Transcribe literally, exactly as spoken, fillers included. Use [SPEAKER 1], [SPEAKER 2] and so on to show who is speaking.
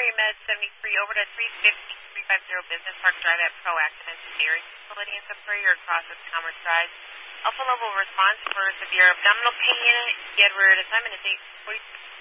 [SPEAKER 1] Missouri Med seventy-three over to three fifty, three fifty Business Park Drive at Proactive Engineering Facility in Superior. Your process Commerce Drive. Alpha level response for severe abdominal pain. Edward assignment is eight forty.